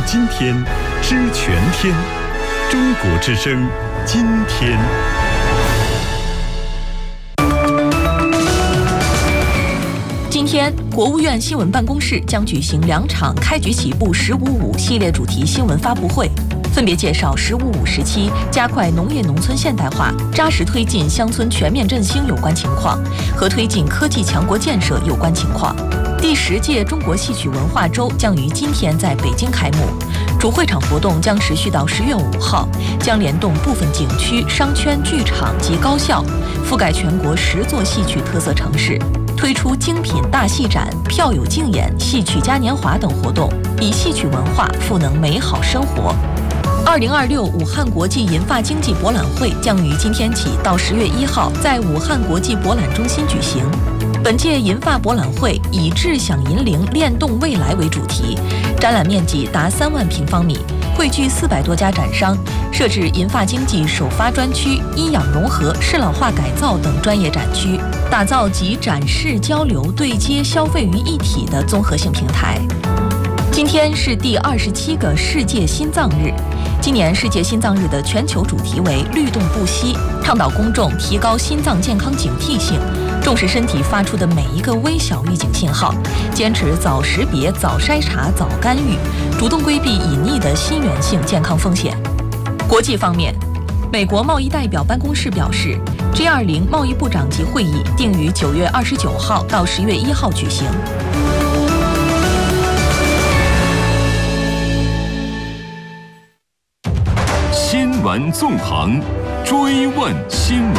今天，知全天。中国之声，今天。 今天，国务院新闻办公室将举行2场开局起步“1055”系列主题新闻发布会，分别介绍“1055”时期加快农业农村现代化、扎实推进乡村全面振兴有关情况和推进科技强国建设有关情况。第10届中国戏曲文化周将于今天在北京开幕，主会场活动将持续到10月5号，将联动部分景区、商圈、剧场及高校，覆盖全国10座戏曲特色城市，推出精品大戏展、票友竞演、戏曲嘉年华等活动，以戏曲文化赋能美好生活。2026武汉国际银发经济博览会将于今天起到10月1号在武汉国际博览中心举行。本届银发博览会以智享银龄链动未来为主题，展览面积达3万平方米，汇聚400多家展商，设置银发经济首发专区、医养融合、适老化改造等专业展区，打造集展示、交流、对接、消费于一体的综合性平台。今天是第27个世界心脏日。今年世界心脏日的全球主题为“律动不息”，倡导公众提高心脏健康警惕性，重视身体发出的每一个微小预警信号，坚持早识别、早筛查、早干预，主动规避隐匿的心源性健康风险。国际方面，美国贸易代表办公室表示 ，G20 贸易部长级会议定于9月29号到10月1号举行。 新闻纵横，追问新闻。